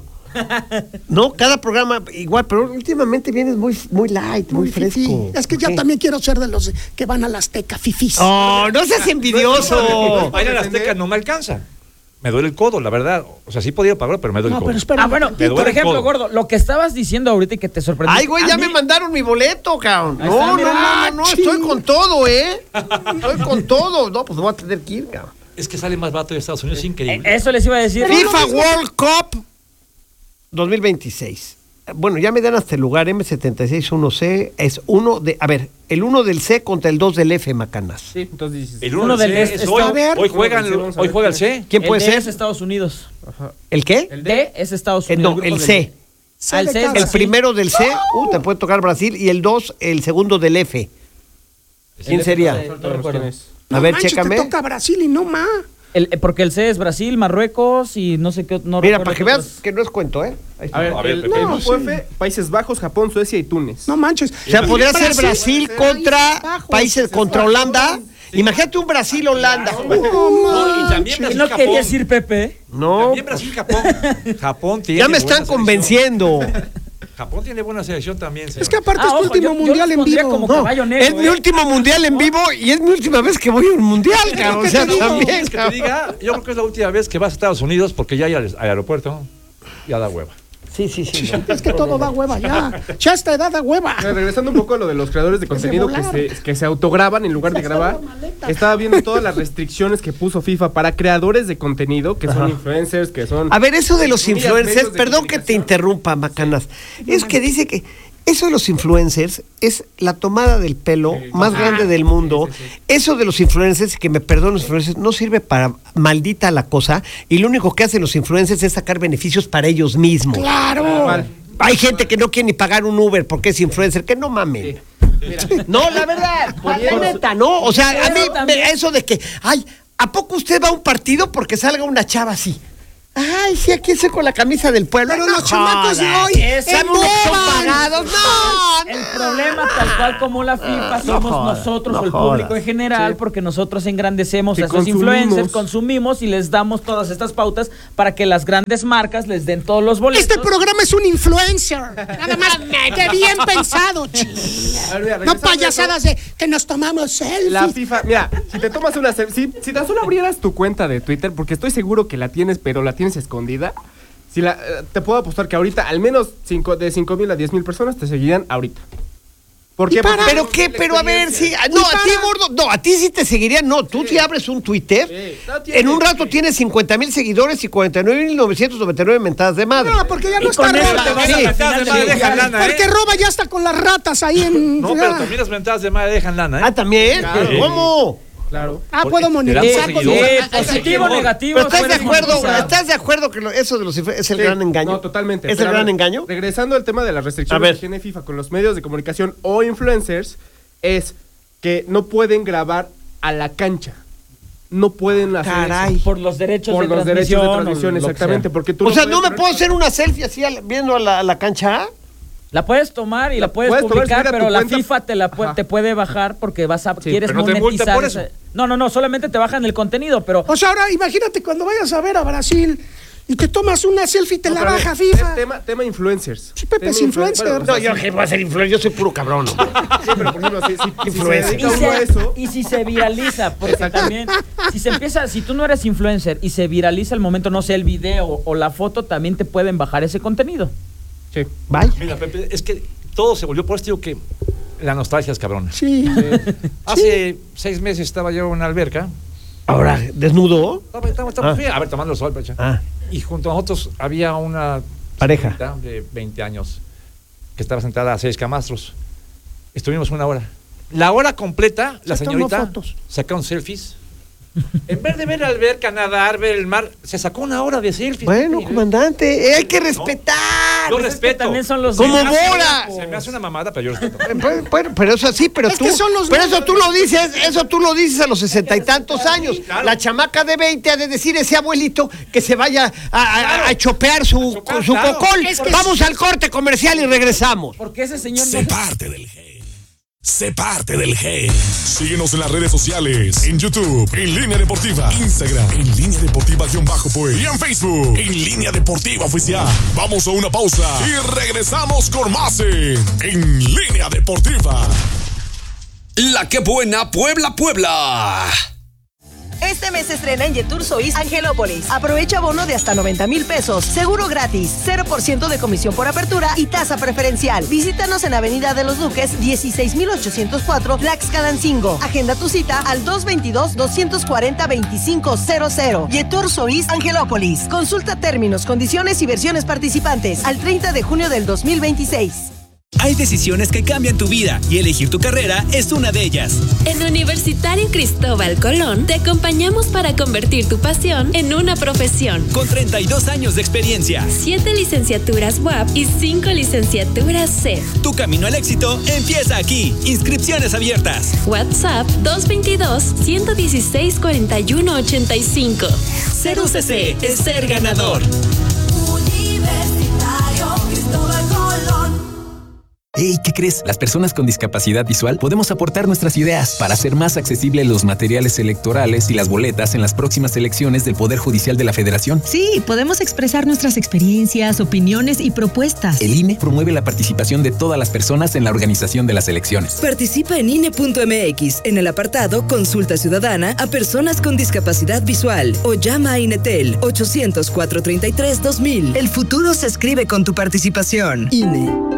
No, cada programa igual, pero últimamente vienes muy, muy light, muy, Muy fresco. fifí. Es que yo ¿Qué? también quiero ser de los que van a la Azteca, fifís. Oh, no seas envidioso. Vaya a la Azteca no me alcanza. Me duele el codo, la verdad. O sea, sí podía pagarlo, pero me duele No, el codo. pero espera. Ah, bueno, Me duele por el ejemplo, codo. gordo, lo que estabas diciendo ahorita y que te sorprendió. Ay, güey, A ya mí- me mandaron mi boleto, cabrón. Ahí No, está, no, mira. no, no, no, Ching. estoy con todo, ¿eh? Estoy con todo. No, pues voy a tener que ir, cabrón. Es que sale más barato de Estados Unidos, es Eh, increíble. Eso les iba a decir. FIFA World Cup dos mil veintiséis. Bueno, ya me dan hasta el lugar M setenta y seis uno C. Es uno de. A ver, el uno del C contra el dos del F, Macanas. Sí, entonces dices. El uno uno del del este C es está- hoy. a ver. Hoy juegan, Vamos a hoy ver juega el quién C. ¿Quién El puede D ser? es Estados Unidos. ¿El qué? El D es Estados Eh, Unidos. no, grupo el del C. D. C Ah, el de C es casa. El Brasil. primero del C, uh, te puede tocar Brasil. Y el dos, el segundo del F. ¿Quién El sería? F, no recuerdo. quién es. A No ver, manches, chécame. te toca Brasil y no más. El- eh, porque el C es Brasil, Marruecos y no sé qué. No Mira, recuerdo para que qué veas otros. que no es cuento, ¿eh? Ahí está. A ver, A ver, el, Pepe. el No, grupo sí. F, Países Bajos, Japón, Suecia y Túnez. No manches. O sea, podría ser Brasil Países contra Bajos. países contra Holanda. Imagínate un Brasil-Holanda. No, No, y también manches. ¿Y Brasil, no Japón. querías ir, Pepe? No, También Brasil, Japón. Japón tiene ya me buena están selección. convenciendo. Japón tiene buena selección también. Es señor. que aparte Ah, es tu ojo, último yo- yo mundial los en pondría vivo. como No, caballo negro, es mi ¿eh? último mundial en vivo y es mi última vez que voy a un mundial, cabrón. O sea, te digo? también, Es que te cabrón. diga, yo creo que es la última vez que vas a Estados Unidos porque ya hay al, al aeropuerto. Ya da hueva. Sí, sí, sí. no. Es que todo da hueva ya. Ya a esta edad da hueva. Eh, Regresando un poco a lo de los creadores de contenido que volar. se, que se autograban en lugar de grabar, estaba viendo todas las restricciones que puso FIFA para creadores de contenido, que son influencers, que son... A ver, eso de los Comillas, influencers, medios de perdón que te comunicación. interrumpa, Macanas. Es que dice que eso de los influencers es la tomada del pelo más grande del mundo. Eso de los influencers, que me perdonen los influencers, no sirve para maldita la cosa. Y lo único que hacen los influencers es sacar beneficios para ellos mismos. Claro. Vale. Hay gente que no quiere ni pagar un Uber porque es influencer, que no mamen. No, la verdad, la neta, ¿no? O sea, a mí me- eso de que, ay, ¿a poco usted va a un partido porque salga una chava así? Ay, sí, aquí estoy con la camisa del pueblo. Pero No los chamacos de jodas. hoy ¿Saben unos que son emboban. pagados? No, El no. problema, tal cual como la FIFA, somos jodas, nosotros no o el jodas. público en general, Sí. porque nosotros engrandecemos Sí, a esos consumimos. influencers, consumimos y les damos todas estas pautas para que las grandes marcas les den todos los boletos. Este programa es un influencer. Nada más, qué bien pensado, chico. A ver, mira, No regresando a payasadas de que nos tomamos selfies. La FIFA, mira, si te tomas una selfie, si, si tan solo abrieras tu cuenta de Twitter, porque estoy seguro que la tienes, pero la tienes escondida, si la, eh, te puedo apostar que ahorita al menos cinco, de cinco mil a diez mil personas te seguirían ahorita. ¿Por ¿Y qué? para? Porque ¿Pero la qué? Pero a ver, sí. experiencia. No, ¿Y a ti, para? gordo. No, a ti sí te seguirían. No, tú si abres un Twitter, Sí, no tiene- en un rato tienes cincuenta mil seguidores y cuarenta y nueve mil novecientos noventa y nueve mentadas de madre. No, porque ya no Y con está eso Roba. te vas Sí. a la final Mentadas del de madre mundial. dejan lana, ¿eh? Porque Roba ya está con las ratas ahí en. No, pero Ah. también las ventajas de madre dejan lana, ¿eh? Ah, ¿también? Claro. ¿Cómo? Claro. Ah, Porque puedo te dan monetizar por con seguidor. Eh, los- positivo, negativo. Pero estás de puedes acuerdo, monetizar. ¿estás de acuerdo que lo- eso de los influ- es el Sí, gran engaño? No, totalmente. ¿Es Pero el a gran ver, engaño? Regresando al tema de las A restricciones ver. que tiene FIFA con los medios de comunicación o influencers, es que no pueden grabar a la cancha. No pueden hacer Caray. eso. Por los derechos Por de los derechos de transmisión o transmisión, lo que exactamente. sea. Porque tú O sea, ¿no puedes me puedo hacer una selfie así al- viendo a la, a la cancha? La puedes tomar y la, La puedes, puedes tomar, publicar, subir a tu pero la cuenta. FIFA te la pu- Ajá. te puede bajar porque vas a Sí, quieres pero no te multa monetizar por ese- eso. No, no, no, solamente te bajan el contenido, pero O sea, ahora imagínate cuando vayas a ver a Brasil y te tomas una selfie y te No, la pero a baja ver, FIFA. te- Tema, tema influencers. Sí, Pepe Tema es influen- influencer. bueno, o No, sea, yo que voy a ser influencer, yo soy puro cabrón. sí, pero por ejemplo, si, si- si se Influencer. y, dedica uno a se- eso, y si se viraliza, porque Exacto. también si se empieza, si tú no eres influencer y se viraliza el momento, no sé, el video o la foto, también te pueden bajar ese contenido. sí. Vaya. Mira, Pepe, es que todo se volvió, por eso digo que la nostalgia es cabrón. Sí. Hace seis meses estaba yo en una alberca. Ahora, ¿desnudo? Estaba, estaba- estaba- Ah. fui a ver, tomando el sol, pecha. Ah, Y junto a nosotros había una Pareja. señorita de veinte años que estaba sentada a seis camastros. Estuvimos una hora. La hora completa, la Se tomó señorita fotos. sacaron selfies. En vez de ver la alberca, nadar, ver el mar, se sacó una hora de selfies. bueno, Pepe. comandante, eh, hay que respetar. Yo Pues es que respeto. también son los Como Se me hace- Bora. Se me hace una mamada, pero yo respeto. Eh, Bueno, bueno, pero eso sí, pero Es tú, que son los pero eso números. tú lo dices, eso tú lo dices a los sesenta y tantos años. claro. La chamaca de veinte ha de decir ese abuelito que se vaya a, a- Claro. a chopear su, A chopear, su claro. cocol. Es que Vamos al corte comercial y regresamos. Porque ese señor Sé no- parte del G. Sé parte del G. Síguenos en las redes sociales. En YouTube, en Línea Deportiva. Instagram, en Línea Deportiva-Pues. Y en Facebook, en Línea Deportiva Oficial. Vamos a una pausa y regresamos con más en, en Línea Deportiva. La que buena Puebla, Puebla. Este mes se estrena en Yetur Sois Angelópolis. Aprovecha bono de hasta noventa mil pesos, seguro gratis, cero por ciento de comisión por apertura y tasa preferencial. Visítanos en Avenida de los Duques, dieciséis mil ochocientos cuatro, Tlaxcalancingo. Agenda tu cita al dos veintidós, doscientos cuarenta, veinticinco cero cero. Yetur Sois Angelópolis. Consulta términos, condiciones y versiones participantes al treinta de junio del dos mil veintiséis. Hay decisiones que cambian tu vida y elegir tu carrera es una de ellas. En Universitario Cristóbal Colón te acompañamos para convertir tu pasión en una profesión. Con treinta y dos años de experiencia, Siete licenciaturas U A P y cinco licenciaturas C E F. tu camino al éxito empieza aquí. Inscripciones abiertas. WhatsApp dos veintidós, ciento dieciséis, cuarenta y uno, ochenta y cinco. Ser U C C es ser ganador. Universitario Cristóbal Colón. Hey, ¿qué crees? Las personas con discapacidad visual podemos aportar nuestras ideas para hacer más accesibles los materiales electorales y las boletas en las próximas elecciones del Poder Judicial de la Federación. Sí, podemos expresar nuestras experiencias, opiniones y propuestas. El I N E promueve la participación de todas las personas en la organización de las elecciones. Participa en I N E punto M X en el apartado Consulta Ciudadana a personas con discapacidad visual o llama a Inetel ochocientos, cuatrocientos treinta y tres, dos mil. El futuro se escribe con tu participación. I N E.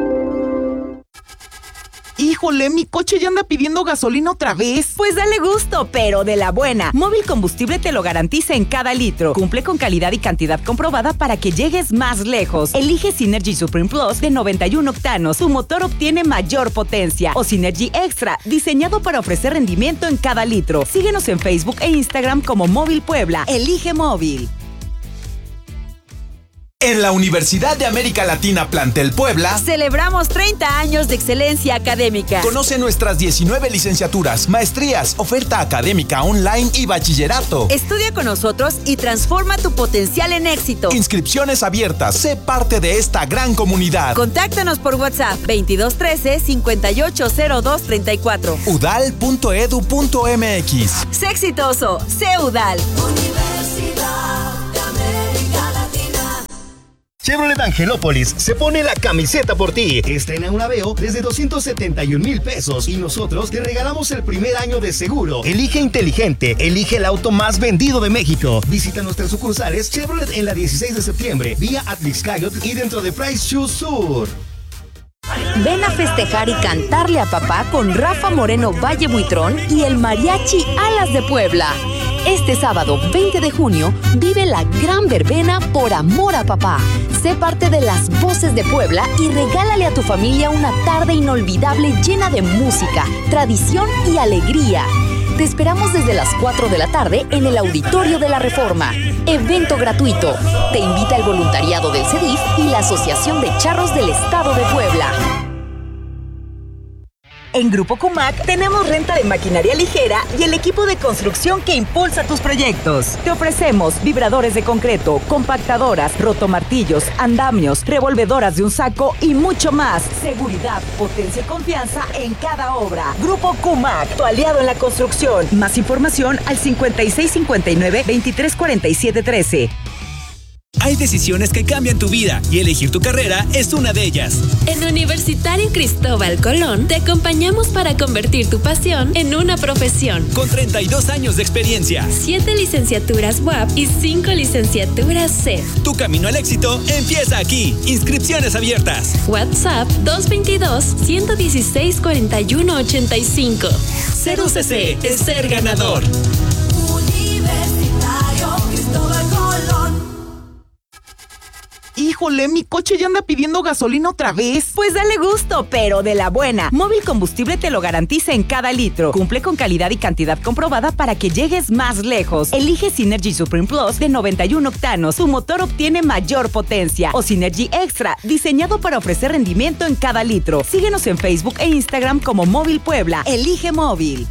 Híjole, mi coche ya anda pidiendo gasolina otra vez. Pues dale gusto, pero de la buena. Móvil Combustible te lo garantiza en cada litro. Cumple con calidad y cantidad comprobada para que llegues más lejos. Elige Synergy Supreme Plus de noventa y uno octanos. Tu motor obtiene mayor potencia. O Synergy Extra, diseñado para ofrecer rendimiento en cada litro. Síguenos en Facebook e Instagram como Móvil Puebla. Elige Móvil. En la Universidad de América Latina Plantel Puebla celebramos treinta años de excelencia académica. Conoce nuestras diecinueve licenciaturas, maestrías, oferta académica online y bachillerato. Estudia con nosotros y transforma tu potencial en éxito. Inscripciones abiertas. Sé parte de esta gran comunidad. Contáctanos por WhatsApp veintidós trece cincuenta y ocho cero dos treinta y cuatro. udal punto edu punto mx. Sé exitoso. Sé UDAL. Universidad de América Latina. Chevrolet Angelópolis se pone la camiseta por ti. Estrena un Aveo desde doscientos setenta y un mil pesos y nosotros te regalamos el primer año de seguro. Elige inteligente, elige el auto más vendido de México. Visita nuestras sucursales Chevrolet en la dieciséis de septiembre, vía Atlixcayot y dentro de Price Shoes Sur. Ven a festejar y cantarle a papá con Rafa Moreno Valle Buitrón y el Mariachi Alas de Puebla. Este sábado veinte de junio vive la gran verbena Por Amor a Papá. Sé parte de las voces de Puebla y regálale a tu familia una tarde inolvidable llena de música, tradición y alegría. Te esperamos desde las cuatro de la tarde en el Auditorio de la Reforma. Evento gratuito. Te invita el voluntariado del C E D I F y la Asociación de Charros del Estado de Puebla. En Grupo Cumac tenemos renta de maquinaria ligera y el equipo de construcción que impulsa tus proyectos. Te ofrecemos vibradores de concreto, compactadoras, rotomartillos, andamios, revolvedoras de un saco y mucho más. Seguridad, potencia y confianza en cada obra. Grupo Cumac, tu aliado en la construcción. Más información al cincuenta y seis cincuenta y nueve veintitrés cuarenta y siete trece. Hay decisiones que cambian tu vida y elegir tu carrera es una de ellas. En Universitario Cristóbal Colón te acompañamos para convertir tu pasión en una profesión. Con treinta y dos años de experiencia, siete licenciaturas U A P y cinco licenciaturas C E F. Tu camino al éxito empieza aquí. Inscripciones abiertas. WhatsApp dos veintidós, ciento dieciséis, cuarenta y uno, ochenta y cinco. Ser U C C es ser ganador. Universitario Cristóbal Colón. Híjole, mi coche ya anda pidiendo gasolina otra vez. Pues dale gusto, pero de la buena. Móvil Combustible te lo garantiza en cada litro. Cumple con calidad y cantidad comprobada para que llegues más lejos. Elige Synergy Supreme Plus de noventa y uno octanos. Su motor obtiene mayor potencia. O Synergy Extra, diseñado para ofrecer rendimiento en cada litro. Síguenos en Facebook e Instagram como Móvil Puebla. Elige Móvil.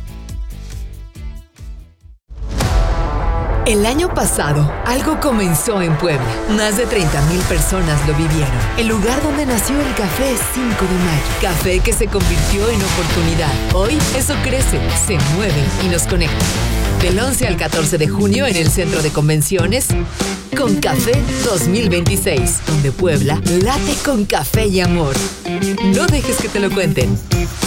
El año pasado, algo comenzó en Puebla. Más de treinta mil personas lo vivieron. El lugar donde nació el Café cinco de mayo. Café que se convirtió en oportunidad. Hoy, eso crece, se mueve y nos conecta. Del once al catorce de junio en el Centro de Convenciones, Con Café dos mil veintiséis, donde Puebla late con café y amor. No dejes que te lo cuenten.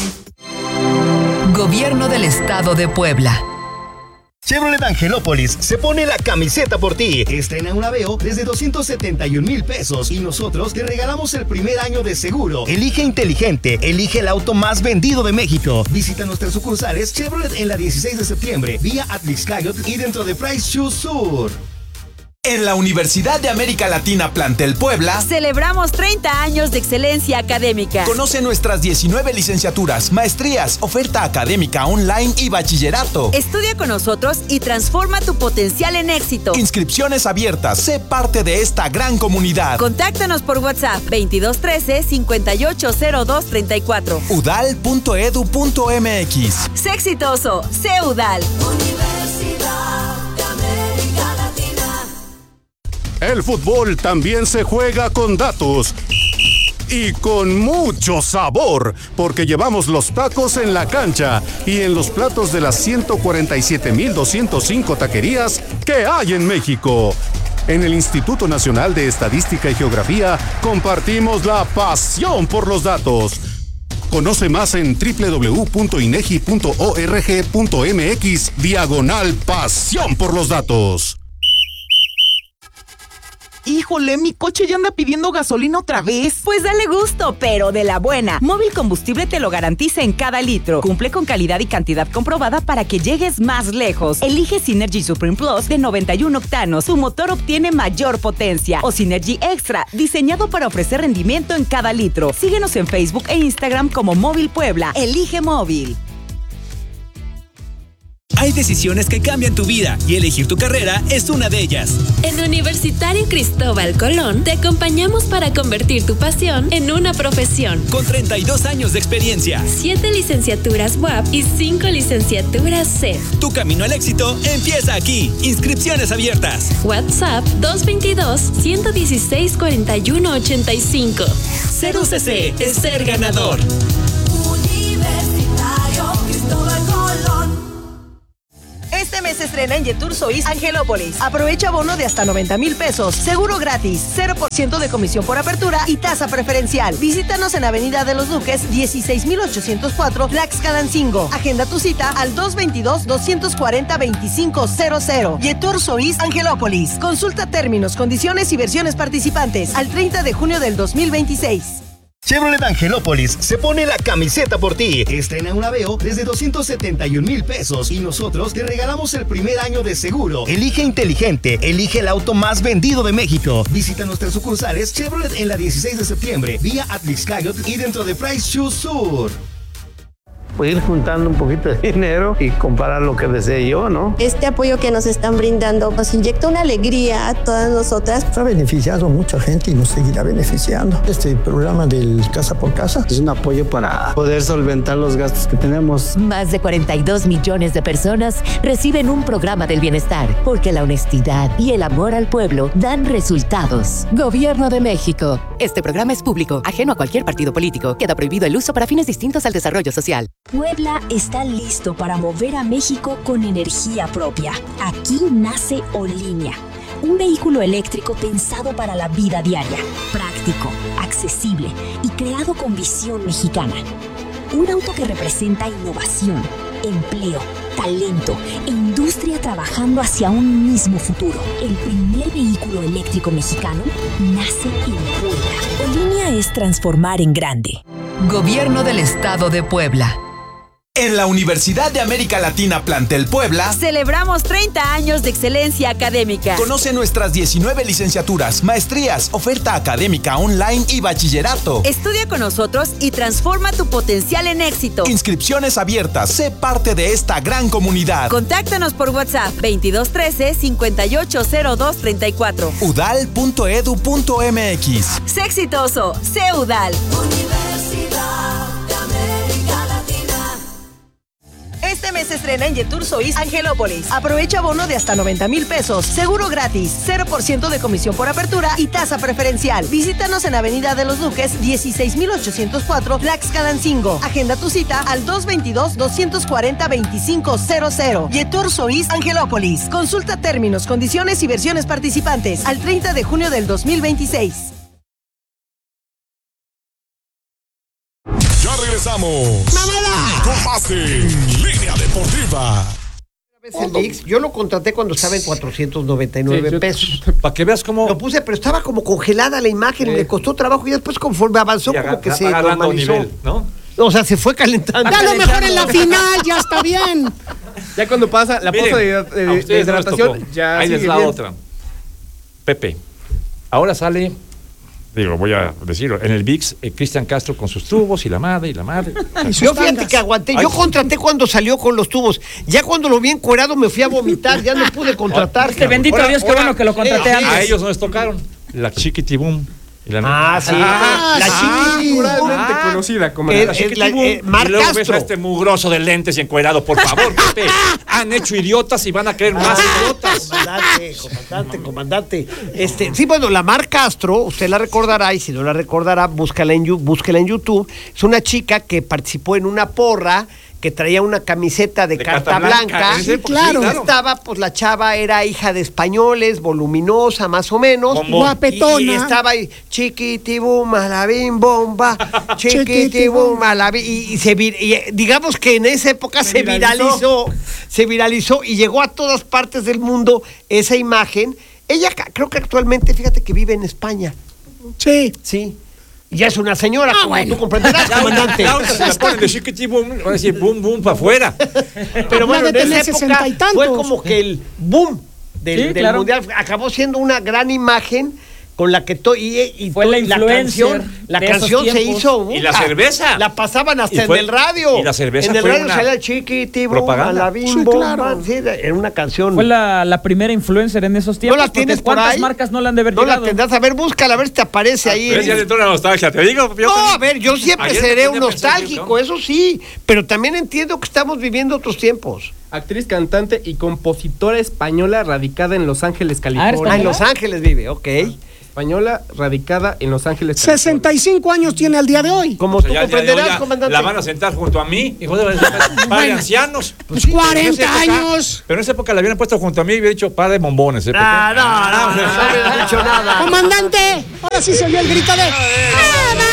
Gobierno del Estado de Puebla. Chevrolet Angelópolis se pone la camiseta por ti. Estrena un Aveo desde doscientos setenta y un mil pesos y nosotros te regalamos el primer año de seguro. Elige inteligente, elige el auto más vendido de México. Visita nuestras sucursales Chevrolet en la dieciséis de septiembre, vía Atlixcayot y dentro de Price Shoes Sur. En la Universidad de América Latina Plantel Puebla celebramos treinta años de excelencia académica. Conoce nuestras diecinueve licenciaturas, maestrías, oferta académica online y bachillerato. Estudia con nosotros y transforma tu potencial en éxito. Inscripciones abiertas. Sé parte de esta gran comunidad. Contáctanos por WhatsApp veintidós trece cincuenta y ocho cero dos treinta y cuatro. udal punto edu punto mx. Sé exitoso. Sé UDAL. Universidad de América Latina. El fútbol también se juega con datos y con mucho sabor, porque llevamos los tacos en la cancha y en los platos de las ciento cuarenta y siete mil doscientas cinco taquerías que hay en México. En el Instituto Nacional de Estadística y Geografía compartimos la pasión por los datos. Conoce más en doble u doble u doble u punto inegi punto org punto mx diagonal pasión por los datos. Híjole, mi coche ya anda pidiendo gasolina otra vez. Pues dale gusto, pero de la buena. Móvil Combustible te lo garantiza en cada litro. Cumple con calidad y cantidad comprobada para que llegues más lejos. Elige Synergy Supreme Plus de noventa y uno octanos. Su motor obtiene mayor potencia. O Synergy Extra, diseñado para ofrecer rendimiento en cada litro. Síguenos en Facebook e Instagram como Móvil Puebla. Elige Móvil. Hay decisiones que cambian tu vida y elegir tu carrera es una de ellas. En Universitario Cristóbal Colón te acompañamos para convertir tu pasión en una profesión. Con treinta y dos años de experiencia. siete licenciaturas U A P y cinco licenciaturas C E F. Tu camino al éxito empieza aquí. Inscripciones abiertas. WhatsApp dos veintidós, ciento dieciséis, cuarenta y uno, ochenta y cinco. Ser U C C es ser ganador. Universitario Cristóbal Colón. Este mes se estrena en Yetur Sois Angelópolis. Aprovecha bono de hasta noventa mil pesos. Seguro gratis. cero por ciento de comisión por apertura y tasa preferencial. Visítanos en Avenida de los Duques, dieciséis mil ochocientos cuatro, Tlaxcalancingo. Agenda tu cita al dos veintidós, doscientos cuarenta, veinticinco cero cero. Yetur Sois Angelópolis. Consulta términos, condiciones y versiones participantes al treinta de junio del dos mil veintiséis. Chevrolet Angelópolis se pone la camiseta por ti. Estrena un Aveo desde doscientos setenta y un mil pesos y nosotros te regalamos el primer año de seguro. Elige inteligente, elige el auto más vendido de México. Visita nuestras sucursales Chevrolet en la dieciséis de septiembre, vía Atlixcayot y dentro de Price Shoes Sur. Pues ir juntando un poquito de dinero y comprar lo que desee yo, ¿no? Este apoyo que nos están brindando nos inyecta una alegría a todas nosotras. Ha beneficiado a mucha gente y nos seguirá beneficiando. Este programa del Casa por Casa es un apoyo para poder solventar los gastos que tenemos. Más de cuarenta y dos millones de personas reciben un programa del bienestar porque la honestidad y el amor al pueblo dan resultados. Gobierno de México. Este programa es público, ajeno a cualquier partido político. Queda prohibido el uso para fines distintos al desarrollo social. Puebla está listo para mover a México con energía propia. Aquí nace Olinia, un vehículo eléctrico pensado para la vida diaria, práctico, accesible y creado con visión mexicana. Un auto que representa innovación, empleo, talento e industria trabajando hacia un mismo futuro. El primer vehículo eléctrico mexicano nace en Puebla. Olinia es transformar en grande. Gobierno del Estado de Puebla. En la Universidad de América Latina Plantel Puebla celebramos treinta años de excelencia académica. Conoce nuestras diecinueve licenciaturas, maestrías, oferta académica online y bachillerato. Estudia con nosotros y transforma tu potencial en éxito. Inscripciones abiertas. Sé parte de esta gran comunidad. Contáctanos por WhatsApp veintidós trece, cincuenta y ocho cero dos treinta y cuatro. udal punto edu punto mx. Sé exitoso. Sé UDAL. Universidad de América Latina. Este mes se estrena en Yetur Sois Angelópolis. Aprovecha bono de hasta noventa mil pesos. Seguro gratis. cero por ciento de comisión por apertura y tasa preferencial. Visítanos en Avenida de los Duques, dieciséis mil ochocientos cuatro, Tlaxcalancingo. Agenda tu cita al dos veintidós, doscientos cuarenta, veinticinco cero cero. Yetur Sois Angelópolis. Consulta términos, condiciones y versiones participantes al treinta de junio del dos mil veintiséis. Ya regresamos. ¡Mamada! Con más en Línea Deportiva. El Mix, yo lo contraté cuando estaba en cuatrocientos noventa y nueve Sí, yo- pesos. Para que veas cómo. Lo puse, pero estaba como congelada la imagen, Sí. me costó trabajo y después conforme avanzó Y como aga- que va se agarrando normalizó. nivel, ¿no? O sea, se fue calentando. Ya a lo mejor en la final ya está bien. Ya cuando pasa la Miren, pausa de, a de- de ustedes no les hidratación, tocó. ya Ahí les sigue da bien. otra. Pepe. Ahora sale, digo, voy a decirlo, en el V I X, eh, Cristian Castro con sus tubos y la madre y la madre. Yo fíjate que aguanté, yo contraté cuando salió con los tubos. Ya cuando lo vi encuerado me fui a vomitar, ya no pude contratar. Este bendito Dios, qué bueno que lo contraté Eh, antes. A ellos no les tocaron. La Chiquitibum. Y la Ah, sí. Ah, La sí. Chiqui- Naturalmente Ah. conocida como Eh, la eh, Chiquitibum. la- eh, Mar y luego ves Castro. a este mugroso de lentes y encuerado, por favor, Pepe. Han hecho idiotas y van a creer más idiotas. Comandante, comandante, comandante. Este, sí, bueno, la Mar Castro, usted la recordará, y si no la recordará, búscala en, Yu- búsquela en YouTube. Es una chica que participó en una porra, que traía una camiseta de, De carta, carta blanca. blanca, en esa época, claro. sí, claro. Estaba, pues la chava era hija de españoles, voluminosa, más o menos. Como- Guapetona. Y estaba ahí, chiquitibum, malabim, bomba, chiquitibum, malabim. Y, y se vir- y, eh, digamos que en esa época se, Se viralizó. viralizó. se viralizó y llegó a todas partes del mundo esa imagen. Ella ca- creo que actualmente, fíjate que vive en España. Sí. Sí. Y ya es una señora, Ah, como bueno. tú comprenderás, Ya, comandante. ya, ahorita se la ponen de Chiquitibum, van a decir boom, boom, para afuera. Pero bueno, Ha de en tener esa sesenta época y fue tantos. como que el boom del, Sí, del claro. mundial acabó siendo una gran imagen con la que to, y, y fue to, la influencer canción, la de canción esos se tiempos. hizo Y la uh, cerveza. la pasaban hasta Y fue- en el radio. y la cerveza en el fue radio una salía chiquitibum, propaganda. la bimbo, Sí, claro. man, sí, era una canción. Fue la, la primera influencer en esos tiempos. la porque tienes por ¿cuántas ahí? marcas no le han de haber No la llegado? tendrás, a ver, búscala, a ver si te aparece ahí. Pero ya en- le entró la nostalgia, te digo. yo No, también- a ver, yo siempre Ayer me seré ponía un a pensar, nostálgico, ¿no? eso sí, pero también entiendo que estamos viviendo otros tiempos. Actriz, cantante y compositora española radicada en Los Ángeles, California. Ah, en Los Ángeles vive, ok. Española radicada en Los Ángeles, California. sesenta y cinco años tiene al día de hoy. Como O sea, tú ya el día de hoy comprenderás, ya comandante. la van a sentar junto a mí, hijo de par de ancianos. Pues Sí, pero en cuarenta esa época- años. Pero en esa época la hubieran puesto junto a mí y hubiera dicho par de bombones. ¿eh? Ah, no, no, no, no, no hubiera dicho nada. Comandante, ahora sí se oyó el grito de ¡Ah,